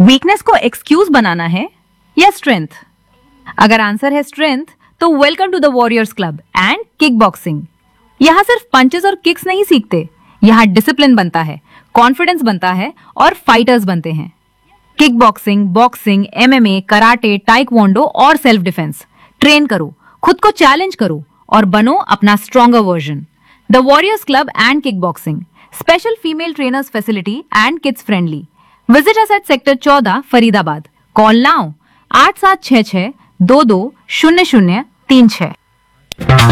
Weakness को excuse बनाना है या स्ट्रेंथ? अगर आंसर है स्ट्रेंथ, तो welcome to the warriors club and kick boxing. यहाँ सिर्फ पंचेस और किक्स नहीं सीखते, यहाँ डिसिप्लिन बनता है, कॉन्फिडेंस बनता है और फाइटर्स बनते हैं। Kick boxing, boxing, MMA, karate, taekwondo और सेल्फ डिफेंस ट्रेन करो, खुद को चैलेंज करो और बनो अपना stronger version. The warriors club and kick boxing, special female trainers facility and kids friendly. Visit us at Sector 14, Faridabad. Call now 8766 220036।